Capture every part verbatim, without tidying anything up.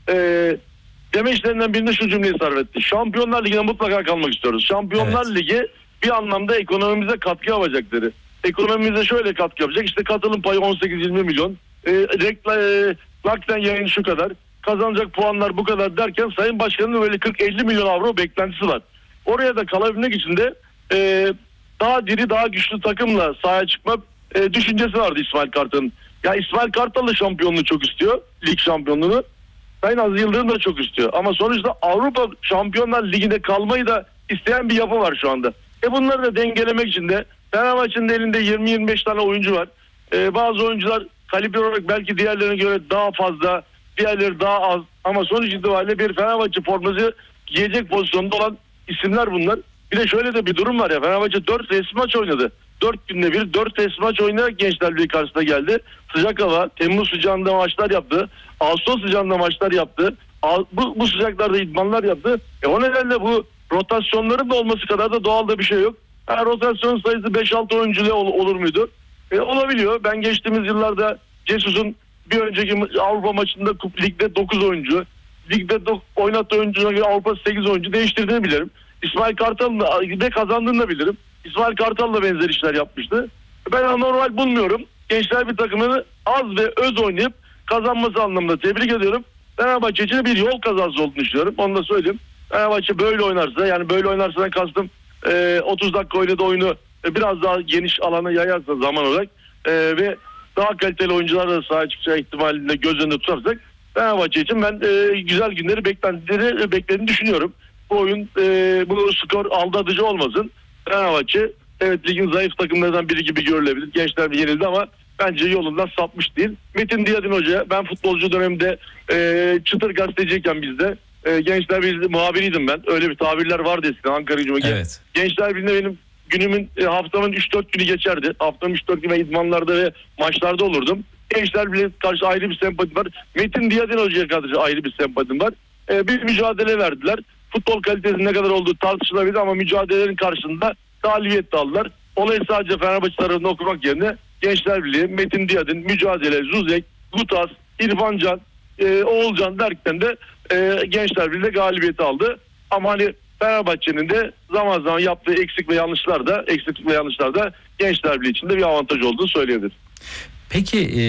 e, demeçlerinden birinde şu cümleyi sarf etti. Şampiyonlar Ligi'ne mutlaka kalmak istiyoruz. Şampiyonlar evet. Ligi bir anlamda ekonomimize katkı yapacak dedi. Ekonomimize şöyle katkı yapacak. İşte katılım payı on sekiz yirmi milyon. E, rekla, e, Lakten yayın şu kadar. Kazanacak puanlar bu kadar derken Sayın Başkan'ın böyle kırk elli milyon avro beklentisi var. Oraya da kalabilmek için de e, daha diri, daha güçlü takımla sahaya çıkma e, düşüncesi vardı İsmail Kartal'ın. Ya İsmail Kartal da şampiyonluğu çok istiyor. Lig şampiyonluğunu. Sayın Aziz Yıldırım da çok istiyor. Ama sonuçta Avrupa Şampiyonlar Ligi'nde kalmayı da isteyen bir yapı var şu anda. E bunları da dengelemek için de Fenerbahçe'nin elinde yirmi yirmi beş tane oyuncu var. E, bazı oyuncular kalibre olarak belki diğerlerine göre daha fazla, diğerleri daha az. Ama sonuç itibariyle bir Fenerbahçe forması giyecek pozisyonda olan isimler bunlar. Bir de şöyle de bir durum var ya, Fenerbahçe dört resmi maç oynadı. dört günde bir dört resmi maç oynayarak Gençler Birliği karşısına geldi. Sıcak hava, Temmuz sıcağında maçlar yaptı. Ağustos sıcağında maçlar yaptı. Bu, bu sıcaklarda idmanlar yaptı. E o nedenle bu rotasyonların da olması kadar da doğal da bir şey yok. Yani rotasyon sayısı beş altı oyuncuyla ol, olur muydu? E, olabiliyor. Ben geçtiğimiz yıllarda Jesus'un bir önceki Avrupa maçında ligde dokuz oyuncu, ligde do- oynattığı oyuncuna göre Avrupa sekiz oyuncu değiştirdiğini bilirim. İsmail Kartal'ın da ligde kazandığını da bilirim. İsmail Kartal da benzer işler yapmıştı. Ben anormal bulmuyorum. Gençler bir takımını az ve öz oynayıp kazanması anlamında tebrik ediyorum. Fenerbahçe için bir yol kazası olduğunu düşünüyorum. Onu da söyleyeyim. Fenerbahçe böyle oynarsa, yani böyle oynarsa kastım e, otuz dakika oynadığı oyunu e, biraz daha geniş alana yayarsa zaman olarak e, ve daha kaliteli oyuncularla da sahaya çıkacağı ihtimalinde göz önünde tutarsak Fenerbahçe için ben e, güzel günleri beklentileri beklediğini düşünüyorum. Bu oyun e, bu skor aldatıcı olmasın. Fenerbahçe evet ligin zayıf takımlarından biri gibi görülebilir. Gençler bir yenildi ama bence yolundan sapmış değil. Metin Diyadin Hoca, ben futbolcu döneminde e, çıtır gazeteciyken bizde e, Gençler Birliği muhabiriydim ben. Öyle bir tabirler vardı eskiden Ankara Gücü'ne. Evet. Gençler Birliği'nde benim günümün e, haftamın üç dört günü geçerdi. Haftamın üç dört günü idmanlarda ve maçlarda olurdum. Gençler Birliği karşı ayrı bir sempatim var. Metin Diyadin Hoca'ya karşı ayrı bir sempatim var. E, bir mücadele verdiler. Futbol kalitesinin ne kadar olduğu tartışılabilir ama mücadelelerin karşısında galibiyet de aldılar. Olayı sadece Fenerbahçe tarafında okumak yerine Gençler Birliği, Metin Diyadin, mücadele, Zuzek, Lutas, İrfan Can, e, Oğulcan derken de e, Gençler Birliği galibiyeti aldı. Ama hani Fenerbahçe'nin de zaman zaman yaptığı eksik ve yanlışlar da eksik ve yanlışlar da Gençler Birliği için de bir avantaj olduğunu söyleyebiliriz. Peki e,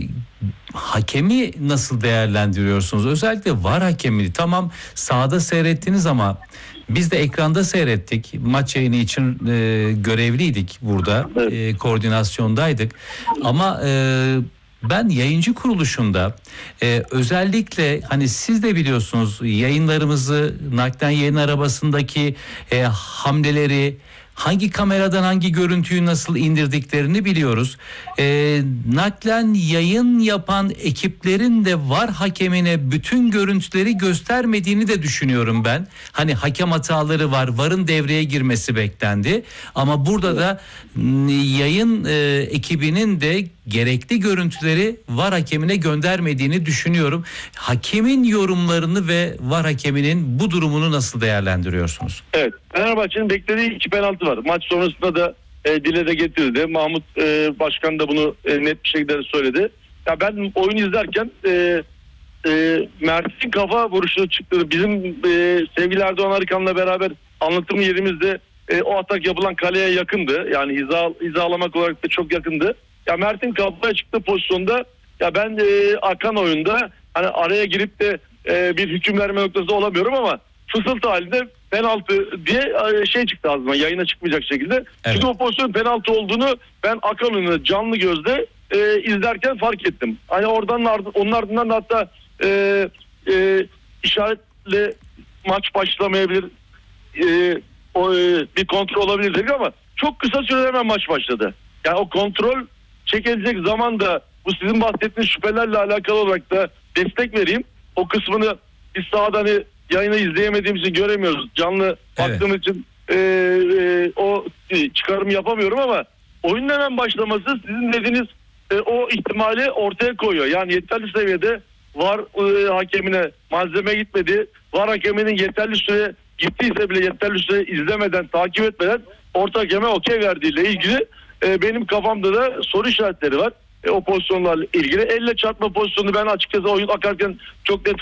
hakemi nasıl değerlendiriyorsunuz? Özellikle VAR hakemi, tamam sahada seyrettiniz ama biz de ekranda seyrettik. Maç yayını için e, görevliydik burada. Evet. E, koordinasyondaydık. Ama e, ben yayıncı kuruluşunda e, özellikle hani siz de biliyorsunuz yayınlarımızı, naklen yayın arabasındaki e, hamleleri, hangi kameradan hangi görüntüyü nasıl indirdiklerini biliyoruz. Ee, naklen yayın yapan ekiplerin de VAR hakemine bütün görüntüleri göstermediğini de düşünüyorum ben. Hani hakem hataları var, VAR'ın devreye girmesi beklendi. Ama burada da yayın e, ekibinin de gerekli görüntüleri VAR hakemine göndermediğini düşünüyorum. Hakemin yorumlarını ve VAR hakeminin bu durumunu nasıl değerlendiriyorsunuz? Evet, Fenerbahçe'nin beklediği iki penaltı var. Maç sonrasında da e, dile de getirdi. Mahmut e, Başkan da bunu e, net bir şekilde söyledi. Ya ben oyunu izlerken e, e, Mert'in kafa vuruşu çıktı. Bizim e, sevgili Erdoğan Arıkan'la beraber anlatım yerimizde e, o atak yapılan kaleye yakındı. Yani hiza, hizalamak olarak da çok yakındı. Ya Mert'in kafaya çıktığı pozisyonda ya ben e, akan oyunda hani araya girip de e, bir hüküm verme noktası olamıyorum ama fısıltı halinde penaltı diye şey çıktı ağzıma, yayına çıkmayacak şekilde. Evet. Çünkü o pozisyonun penaltı olduğunu ben akan oyunu canlı gözle e, izlerken fark ettim. Hani oradan onun ardından da hatta e, e, işaretle maç başlamayabilir, e, o, e, bir kontrol olabilir dedik ama çok kısa sürede hemen maç başladı. Yani o kontrol çekilecek zaman da bu sizin bahsettiğiniz şüphelerle alakalı olarak da destek vereyim. O kısmını biz sahada hani yayını izleyemediğimiz için göremiyoruz. Canlı evet. baktığım için e, e, o çıkarım yapamıyorum ama oyunun hemen başlaması sizin dediğiniz e, o ihtimali ortaya koyuyor. Yani yeterli seviyede VAR e, hakemine malzeme gitmedi. VAR hakeminin yeterli süre gittiyse bile yeterli süre izlemeden, takip etmeden orta hakeme okey verdiğiyle ilgili e, benim kafamda da soru işaretleri var. E, o pozisyonlarla ilgili. Elle çarpma pozisyonu ben açıkçası oyun akarken çok net